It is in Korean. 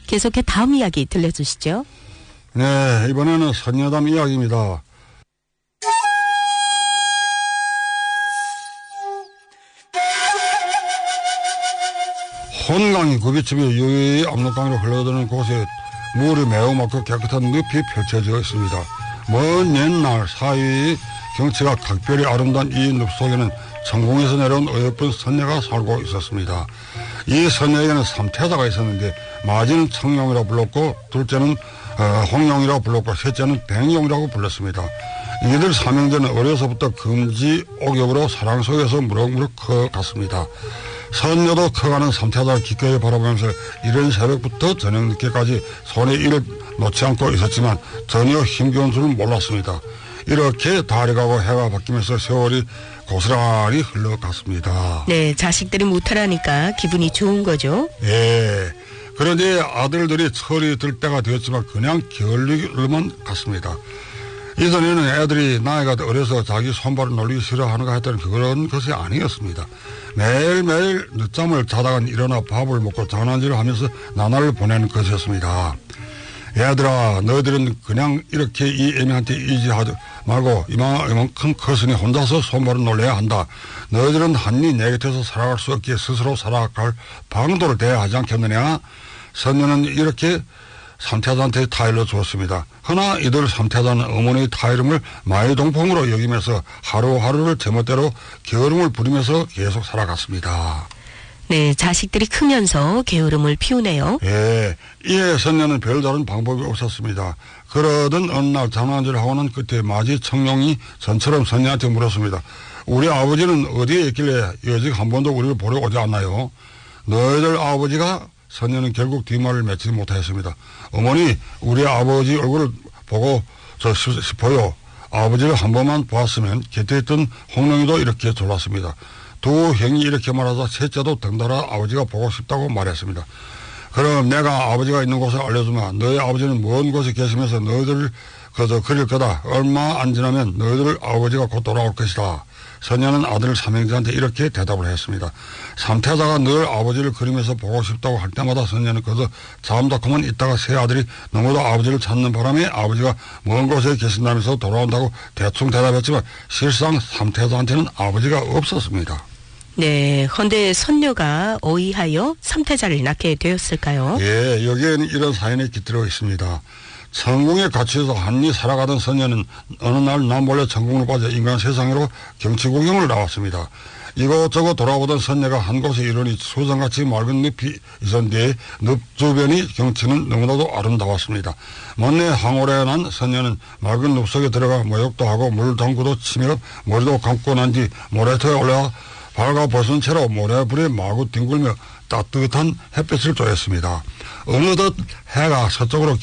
계속해 다음 이야기 들려주시죠. 네, 이번에는 선녀담 이야기입니다. 혼강이 구비집이 유유히 압록강으로 흘러드는 곳에 물이 매우 맑고 깨끗한 늪이 펼쳐져 있습니다. 먼 옛날 사이 경치가 각별히 아름다운 이 늪 속에는 천궁에서 내려온 어여쁜 선녀가 살고 있었습니다. 이 선녀에게는 3태자가 있었는데 마지는 청룡이라고 불렀고 둘째는 홍룡이라고 불렀고 셋째는 백룡이라고 불렀습니다. 이들 삼형제는 어려서부터 금지 옥엽으로 사랑 속에서 무럭무럭 커갔습니다. 선녀도 커가는 3태자를 기꺼이 바라보면서 이른 새벽부터 저녁 늦게까지 손에 일을 놓지 않고 있었지만 전혀 힘겨운 줄은 몰랐습니다. 이렇게 달이 가고 해가 바뀌면서 세월이 고스란히 흘러갔습니다. 네, 자식들이 무탈하니까 기분이 좋은 거죠. 예. 그런데 아들들이 철이 들 때가 되었지만 그냥 게을리만 갔습니다. 이전에는 애들이 나이가 어려서 자기 손발을 놀리기 싫어하는가 했던 그런 것이 아니었습니다. 매일매일 늦잠을 자다가 일어나 밥을 먹고 장난질을 하면서 나날을 보내는 것이었습니다. 얘들아, 너희들은 그냥 이렇게 이 애미한테 의지하지 말고 이만큼 컸으니 혼자서 손발을 놀려야 한다. 너희들은 한니 내 곁에서 살아갈 수 없기에 스스로 살아갈 방도를 대야 하지 않겠느냐. 선녀는 이렇게 삼태자한테 타일로 주었습니다. 허나 이들 삼태자는 어머니의 타이름을 마이동풍으로 여기면서 하루하루를 제멋대로 게으름을 부리면서 계속 살아갔습니다. 네, 자식들이 크면서 게으름을 피우네요. 예, 이에 선녀는 별다른 방법이 없었습니다. 그러던 어느 날 장난질을 하고는 끝에 마지 청룡이 전처럼 선녀한테 물었습니다. 우리 아버지는 어디에 있길래 여직 한 번도 우리를 보러 오지 않나요? 너희들 아버지가 선녀는 결국 뒷말을 맺지 못하였습니다. 어머니, 우리 아버지 얼굴을 보고 싶어요. 아버지를 한 번만 보았으면 곁에 있던 홍룡이도 이렇게 졸랐습니다. 두 형이 이렇게 말하자 셋째도 덩달아 아버지가 보고 싶다고 말했습니다. 그럼 내가 아버지가 있는 곳을 알려주면 너희 아버지는 먼 곳에 계시면서 너희들을 그릴 거다. 얼마 안 지나면 너희들 아버지가 곧 돌아올 것이다. 선녀는 아들 삼형제한테 이렇게 대답을 했습니다. 삼태자가 늘 아버지를 그리면서 보고 싶다고 할 때마다 선녀는 그저 잠자코만 있다가 세 아들이 너무도 아버지를 찾는 바람에 아버지가 먼 곳에 계신다면서 돌아온다고 대충 대답했지만 실상 삼태자한테는 아버지가 없었습니다. 네, 헌데 선녀가 어이하여 삼태자를 낳게 되었을까요? 예, 여기에는 이런 사연이 깃들어 있습니다. 천궁에 갇혀서 한리 살아가던 선녀는 어느 날 남몰래 천궁으로 빠져 인간 세상으로 경치 구경을 나왔습니다. 이곳저곳 돌아보던 선녀가 한 곳에 이르니 수정같이 맑은 늪이 있었는데 늪 주변이 경치는 너무나도 아름다웠습니다. 먼내 황홀해 난 선녀는 맑은 늪 속에 들어가 모욕도 하고 물장구도 치며 머리도 감고 난 뒤 모래터에 올라 발가 벗은 채로 모래불에 마구 뒹굴며 따뜻한 햇볕을 쬐었습니다. 어느덧 해가 서쪽으로